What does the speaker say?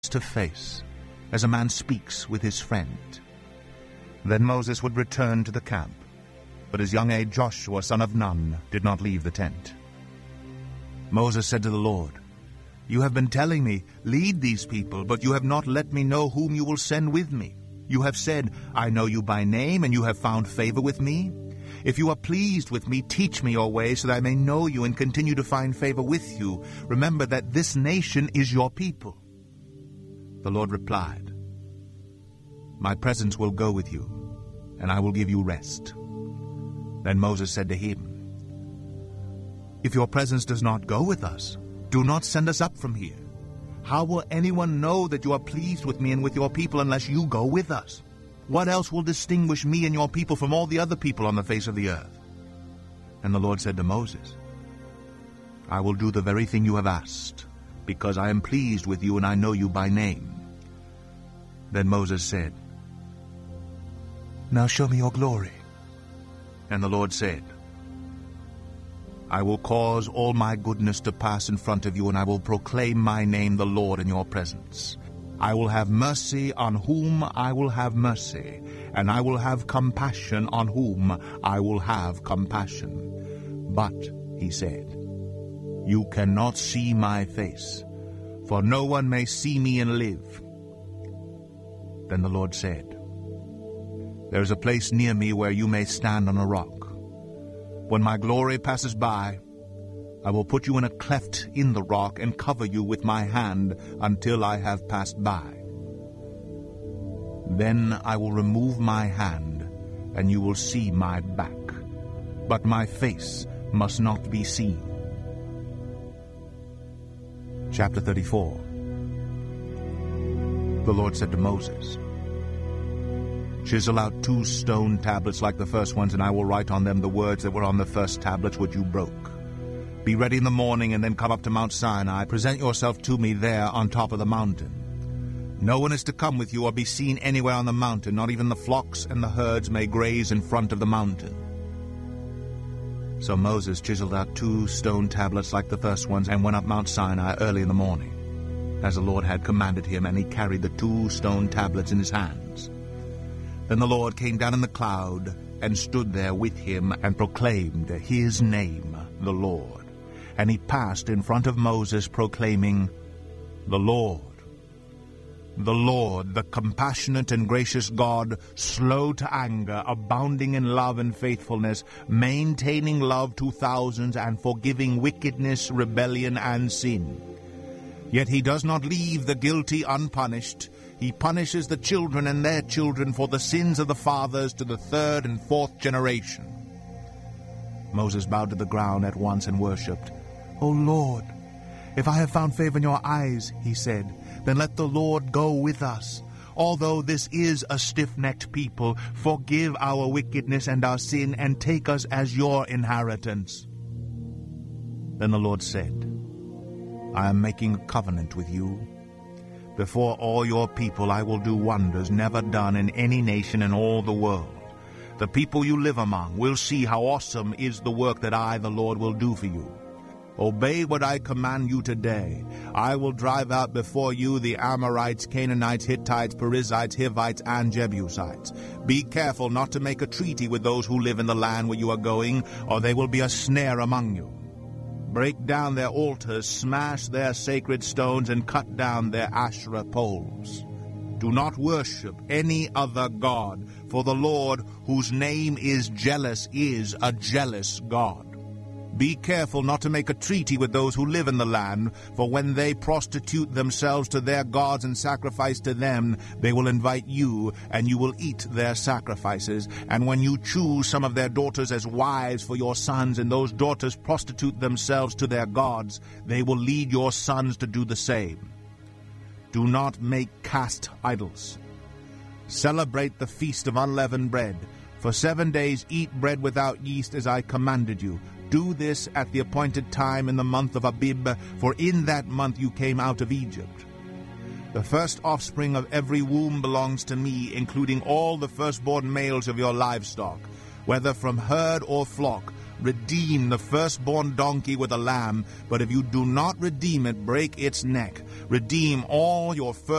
to face, as a man speaks with his friend. Then Moses would return to the camp, but his young aide Joshua, son of Nun, did not leave the tent. Moses said to the Lord, "You have been telling me, 'Lead these people,' but you have not let me know whom you will send with me. You have said, 'I know you by name, and you have found favor with me.' If you are pleased with me, teach me your way, so that I may know you and continue to find favor with you. Remember that this nation is your people." The Lord replied, "My presence will go with you, and I will give you rest." Then Moses said to him, "If your presence does not go with us, do not send us up from here. How will anyone know that you are pleased with me and with your people unless you go with us? What else will distinguish me and your people from all the other people on the face of the earth?" And the Lord said to Moses, "I will do the very thing you have asked, because I am pleased with you and I know you by name." Then Moses said, "Now show me your glory." And the Lord said, "I will cause all my goodness to pass in front of you, and I will proclaim my name, the Lord, in your presence. I will have mercy on whom I will have mercy, and I will have compassion on whom I will have compassion. But," he said, "you cannot see my face, for no one may see me and live." Then the Lord said, "There is a place near me where you may stand on a rock. When my glory passes by, I will put you in a cleft in the rock and cover you with my hand until I have passed by. Then I will remove my hand, and you will see my back, but my face must not be seen." Chapter 34. The Lord said to Moses, "Chisel out 2 stone tablets like the first ones, and I will write on them the words that were on the first tablets which you broke. Be ready in the morning, and then come up to Mount Sinai. Present yourself to me there on top of the mountain. No one is to come with you or be seen anywhere on the mountain, not even the flocks and the herds may graze in front of the mountain." So Moses chiseled out 2 stone tablets like the first ones and went up Mount Sinai early in the morning, as the Lord had commanded him, and he carried the 2 stone tablets in his hands. Then the Lord came down in the cloud and stood there with him and proclaimed his name, the Lord. And he passed in front of Moses, proclaiming, "The Lord, the compassionate and gracious God, slow to anger, abounding in love and faithfulness, maintaining love to thousands, and forgiving wickedness, rebellion, and sin. Yet he does not leave the guilty unpunished. He punishes the children and their children for the sins of the fathers to the 3rd and 4th generation." Moses bowed to the ground at once and worshipped. "O Lord, if I have found favor in your eyes," he said, "then let the Lord go with us. Although this is a stiff-necked people, forgive our wickedness and our sin, and take us as your inheritance." Then the Lord said, "I am making a covenant with you. Before all your people I will do wonders never done in any nation in all the world. The people you live among will see how awesome is the work that I, the Lord, will do for you. Obey what I command you today. I will drive out before you the Amorites, Canaanites, Hittites, Perizzites, Hivites, and Jebusites. Be careful not to make a treaty with those who live in the land where you are going, or they will be a snare among you. Break down their altars, smash their sacred stones, and cut down their Asherah poles. Do not worship any other god, for the Lord, whose name is jealous, is a jealous God. Be careful not to make a treaty with those who live in the land, for when they prostitute themselves to their gods and sacrifice to them, they will invite you, and you will eat their sacrifices. And when you choose some of their daughters as wives for your sons, and those daughters prostitute themselves to their gods, they will lead your sons to do the same. Do not make cast idols. Celebrate the feast of unleavened bread. For 7 days eat bread without yeast as I commanded you. Do this at the appointed time in the month of Abib, for in that month you came out of Egypt. The first offspring of every womb belongs to me, including all the firstborn males of your livestock, whether from herd or flock, redeem the firstborn donkey with a lamb, but if you do not redeem it, break its neck. Redeem all your first